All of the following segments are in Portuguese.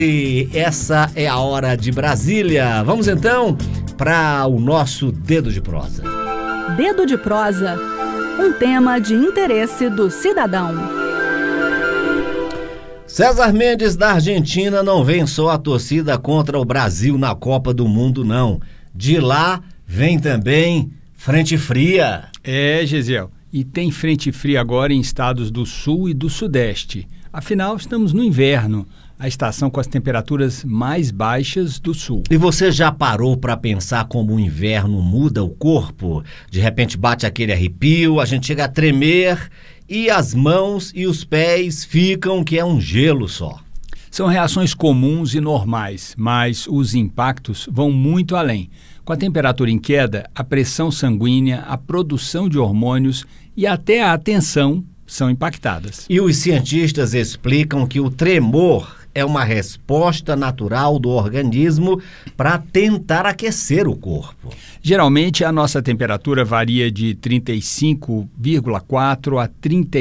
E essa é a hora de Brasília. Vamos então para o nosso Dedo de Prosa. Dedo de Prosa, um tema de interesse do cidadão. César Mendes, da Argentina, não vem só a torcida contra o Brasil na Copa do Mundo, não. De lá vem também frente fria. Gesiel, e tem frente fria agora em estados do Sul e do Sudeste. Afinal, estamos no inverno, a estação com as temperaturas mais baixas do Sul. E você já parou para pensar como o inverno muda o corpo? De repente bate aquele arrepio, a gente chega a tremer e as mãos e os pés ficam que é um gelo só. São reações comuns e normais, mas os impactos vão muito além. Com a temperatura em queda, a pressão sanguínea, a produção de hormônios e até a atenção são impactadas. E os cientistas explicam que o tremor é uma resposta natural do organismo para tentar aquecer o corpo. Geralmente, a nossa temperatura varia de 35,4 a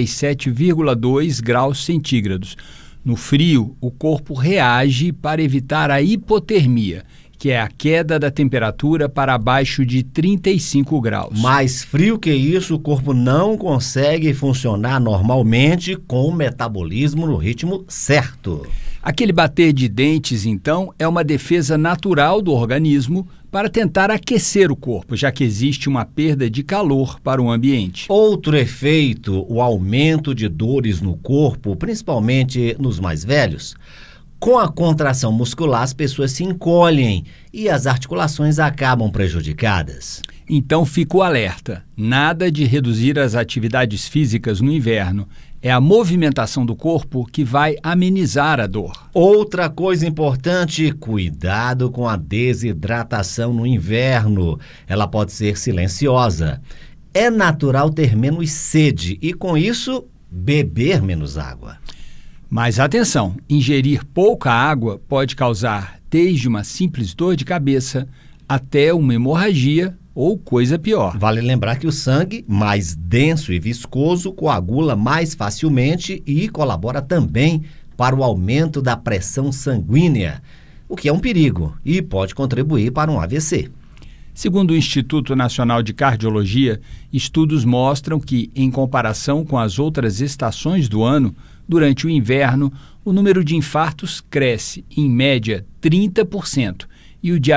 37,2 graus centígrados. No frio, o corpo reage para evitar a hipotermia, que é a queda da temperatura para abaixo de 35 graus. Mais frio que isso, o corpo não consegue funcionar normalmente com o metabolismo no ritmo certo. Aquele bater de dentes, então, é uma defesa natural do organismo para tentar aquecer o corpo, já que existe uma perda de calor para o ambiente. Outro efeito, o aumento de dores no corpo, principalmente nos mais velhos. Com a contração muscular, as pessoas se encolhem e as articulações acabam prejudicadas. Então fica o alerta, nada de reduzir as atividades físicas no inverno. É a movimentação do corpo que vai amenizar a dor. Outra coisa importante, cuidado com a desidratação no inverno. Ela pode ser silenciosa. É natural ter menos sede e, com isso, beber menos água. Mas atenção, ingerir pouca água pode causar desde uma simples dor de cabeça até uma hemorragia ou coisa pior. Vale lembrar que o sangue, mais denso e viscoso, coagula mais facilmente e colabora também para o aumento da pressão sanguínea, o que é um perigo e pode contribuir para um AVC. Segundo o Instituto Nacional de Cardiologia, estudos mostram que, em comparação com as outras estações do ano, durante o inverno, o número de infartos cresce, em média, 30%, e o de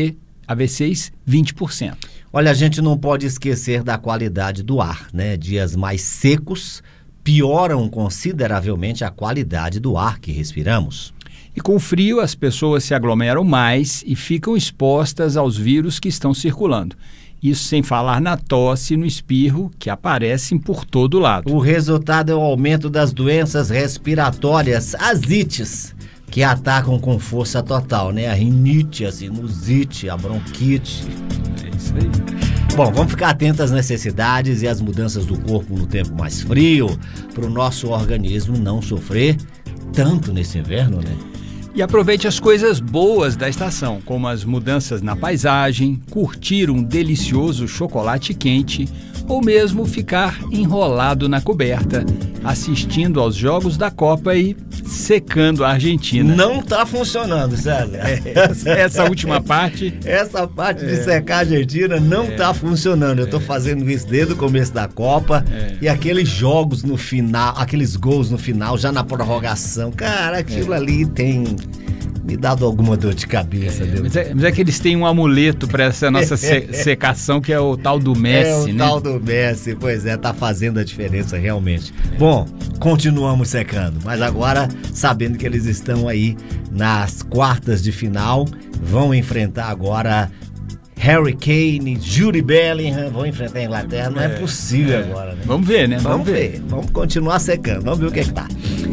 AVCs, 20%. Olha, a gente não pode esquecer da qualidade do ar, né? Dias mais secos pioram consideravelmente a qualidade do ar que respiramos. E com o frio, as pessoas se aglomeram mais e ficam expostas aos vírus que estão circulando. Isso sem falar na tosse e no espirro, que aparecem por todo lado. O resultado é o aumento das doenças respiratórias, as ites, que atacam com força total, né? A rinite, a sinusite, a bronquite. É isso aí. Bom, vamos ficar atentos às necessidades e às mudanças do corpo no tempo mais frio, para o nosso organismo não sofrer tanto nesse inverno, né? E aproveite as coisas boas da estação, como as mudanças na paisagem, curtir um delicioso chocolate quente ou mesmo ficar enrolado na coberta, assistindo aos jogos da Copa e secando a Argentina. Não tá funcionando, César. Essa última parte... Essa parte de secar a Argentina não tá funcionando. Eu tô fazendo isso desde o começo da Copa e aqueles jogos no final, aqueles gols no final, já na prorrogação. Cara, aquilo ali tem... me dado alguma dor de cabeça. Mas é que eles têm um amuleto para essa nossa secação, que é o tal do Messi, né? É o tal do Messi, pois é, tá fazendo a diferença realmente. Bom, continuamos secando, mas agora sabendo que eles estão aí nas quartas de final, vão enfrentar agora Harry Kane, Jude Bellingham, vão enfrentar a Inglaterra, não é possível agora, né? Vamos ver, né? Vamos ver, vamos continuar secando, vamos ver o que tá.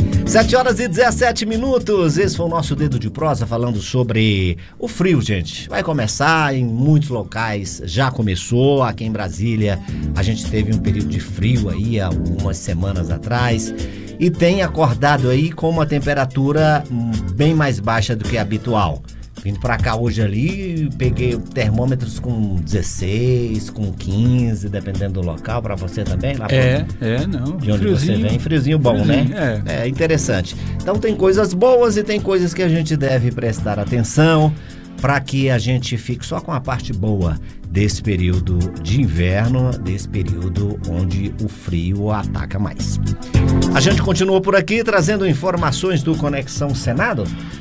7h17, esse foi o nosso Dedo de Prosa falando sobre o frio, gente. Vai começar em muitos locais, já começou, aqui em Brasília a gente teve um período de frio aí há algumas semanas atrás e tem acordado aí com uma temperatura bem mais baixa do que a habitual. Vindo pra cá hoje ali, peguei termômetros com 16, com 15, dependendo do local. Pra você também? Lá não. De onde você vem? Friozinho bom, né? É interessante. Então tem coisas boas e tem coisas que a gente deve prestar atenção para que a gente fique só com a parte boa desse período de inverno, desse período onde o frio ataca mais. A gente continua por aqui trazendo informações do Conexão Senado.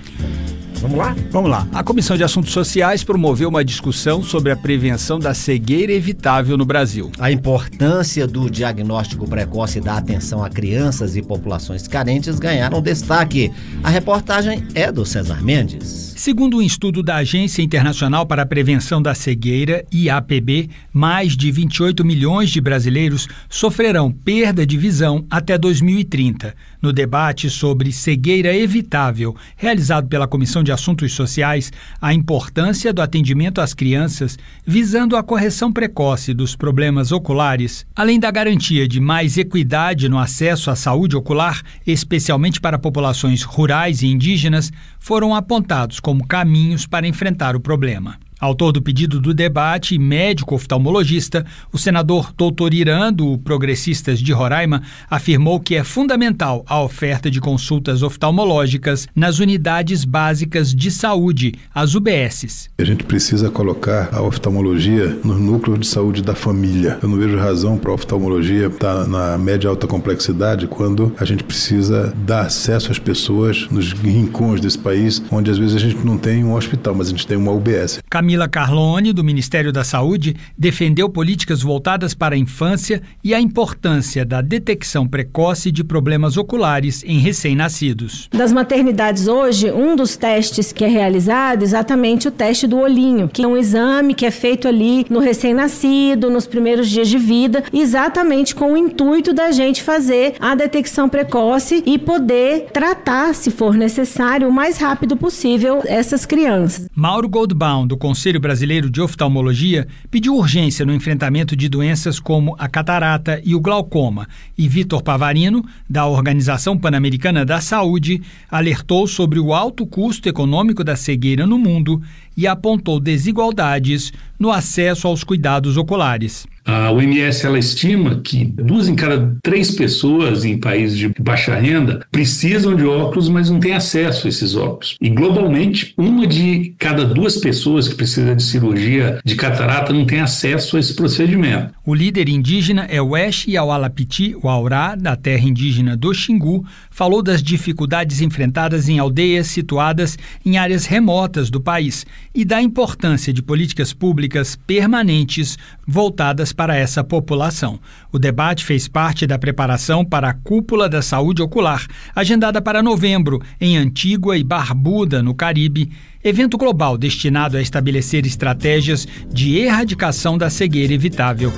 Vamos lá? Vamos lá. A Comissão de Assuntos Sociais promoveu uma discussão sobre a prevenção da cegueira evitável no Brasil. A importância do diagnóstico precoce e da atenção a crianças e populações carentes ganharam destaque. A reportagem é do César Mendes. Segundo um estudo da Agência Internacional para a Prevenção da Cegueira, IAPB, mais de 28 milhões de brasileiros sofrerão perda de visão até 2030. No debate sobre cegueira evitável, realizado pela Comissão de Assuntos Sociais, a importância do atendimento às crianças, visando a correção precoce dos problemas oculares, além da garantia de mais equidade no acesso à saúde ocular, especialmente para populações rurais e indígenas, foram apontados como caminhos para enfrentar o problema. Autor do pedido do debate e médico oftalmologista, o senador Doutor Irã, do Progressistas de Roraima, afirmou que é fundamental a oferta de consultas oftalmológicas nas unidades básicas de saúde, as UBSs. A gente precisa colocar a oftalmologia no núcleo de saúde da família. Eu não vejo razão para a oftalmologia estar na média alta complexidade quando a gente precisa dar acesso às pessoas nos rincões desse país, onde às vezes a gente não tem um hospital, mas a gente tem uma UBS. Camila Carlone, do Ministério da Saúde, defendeu políticas voltadas para a infância e a importância da detecção precoce de problemas oculares em recém-nascidos. Das maternidades hoje, um dos testes que é realizado é exatamente o teste do olhinho, que é um exame que é feito ali no recém-nascido, nos primeiros dias de vida, exatamente com o intuito da gente fazer a detecção precoce e poder tratar, se for necessário, o mais rápido possível essas crianças. Mauro Goldbaum, do Conselho Brasileiro de Oftalmologia, pediu urgência no enfrentamento de doenças como a catarata e o glaucoma, e Vitor Pavarino, da Organização Pan-Americana da Saúde, alertou sobre o alto custo econômico da cegueira no mundo e apontou desigualdades no acesso aos cuidados oculares. A OMS ela estima que 2 em cada 3 pessoas em países de baixa renda precisam de óculos, mas não têm acesso a esses óculos. E globalmente, 1 de cada 2 pessoas que precisa de cirurgia de catarata não tem acesso a esse procedimento. O líder indígena é o Wesh Yawalapiti Waurá, da terra indígena do Xingu, falou das dificuldades enfrentadas em aldeias situadas em áreas remotas do país e da importância de políticas públicas permanentes voltadas para essa população. O debate fez parte da preparação para a Cúpula da Saúde Ocular, agendada para novembro, em Antígua e Barbuda, no Caribe, evento global destinado a estabelecer estratégias de erradicação da cegueira evitável.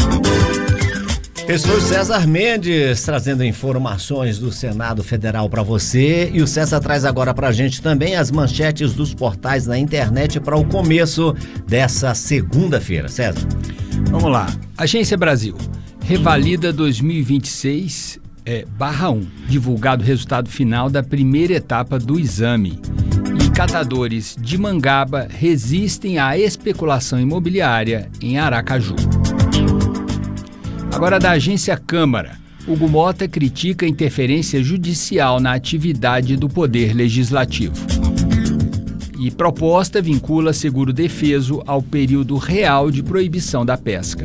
Esse foi o César Mendes trazendo informações do Senado Federal para você, e o César traz agora para a gente também as manchetes dos portais na internet para o começo dessa segunda-feira. César. Vamos lá. Agência Brasil. Revalida 2026/1. Divulgado o resultado final da primeira etapa do exame. E catadores de Mangaba resistem à especulação imobiliária em Aracaju. Agora da Agência Câmara. Hugo Mota critica a interferência judicial na atividade do Poder Legislativo. E proposta vincula seguro defeso ao período real de proibição da pesca.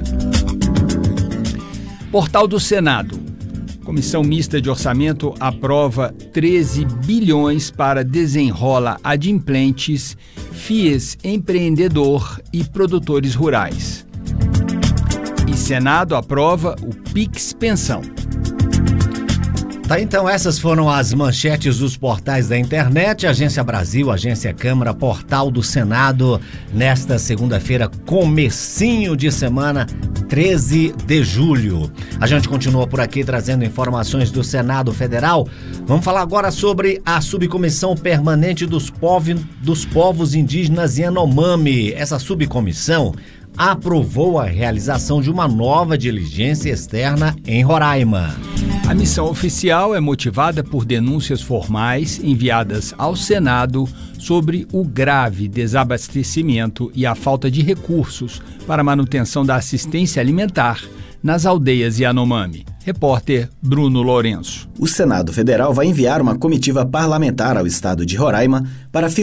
Portal do Senado. Comissão Mista de Orçamento aprova 13 bilhões para Desenrola Adimplentes, FIES Empreendedor e Produtores Rurais. E Senado aprova o Pix Pensão. Tá, então essas foram as manchetes dos portais da internet, Agência Brasil, Agência Câmara, Portal do Senado, nesta segunda-feira, comecinho de semana, 13 de julho. A gente continua por aqui trazendo informações do Senado Federal. Vamos falar agora sobre a Subcomissão Permanente dos Povos Indígenas Yanomami. Essa subcomissão aprovou a realização de uma nova diligência externa em Roraima. A missão oficial é motivada por denúncias formais enviadas ao Senado sobre o grave desabastecimento e a falta de recursos para a manutenção da assistência alimentar nas aldeias Yanomami. Repórter Bruno Lourenço. O Senado Federal vai enviar uma comitiva parlamentar ao estado de Roraima para